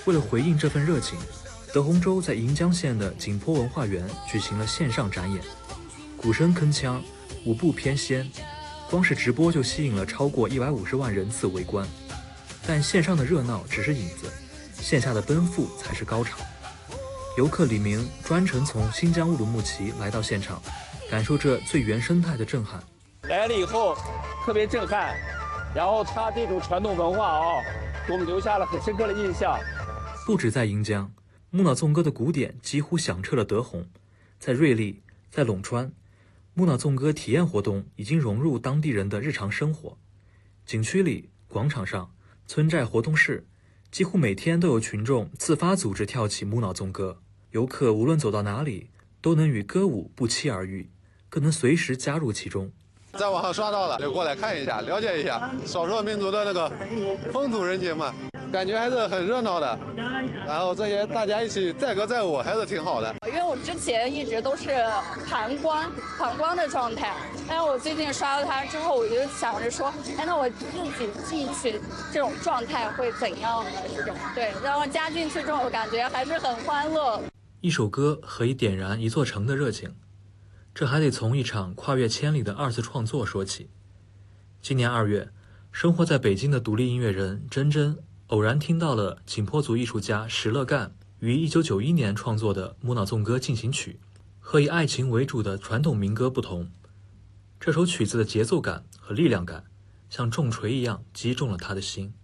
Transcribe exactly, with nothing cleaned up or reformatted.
为了回应这份热情，德宏州在盈江县的景颇文化园举行了线上展演，鼓声铿锵，舞步翩跹，光是直播就吸引了超过一百五十万人次围观。但线上的热闹只是影子，线下的奔赴才是高潮。游客李明专程从新疆乌鲁木齐来到现场，感受这最原生态的震撼。 来了以后特别震撼，然后他这种传统文化啊、哦，给我们留下了很深刻的印象。 不止在盈江，木脑纵歌的鼓点几乎响彻了德宏。在瑞丽，在陇川，木脑纵歌体验活动已经融入当地人的日常生活。景区里、广场上、村寨活动室，几乎每天都有群众自发组织跳起木脑纵歌。游客无论走到哪里，都能与歌舞不期而遇，更能随时加入其中。 在网上刷到了，就过来看一下，了解一下少数民族的那个风土人情嘛，感觉还是很热闹的。然后这些大家一起载歌载舞，还是挺好的。 因为我之前一直都是旁观旁观的状态，但是我最近刷到它之后，我就想着说，哎，那我自己进去这种状态会怎样呢？这种对，然后加进去之后，感觉还是很欢乐。 一首歌可以点燃一座城的热情。这还得从一场跨越千里的二次创作说起。今年二月，生活在北京的独立音乐人真真偶然听到了景颇族艺术家石乐干于一九九一年创作的《木脑纵歌进行曲》。和以爱情为主的传统民歌不同，这首曲子的节奏感和力量感像重锤一样击中了他的心。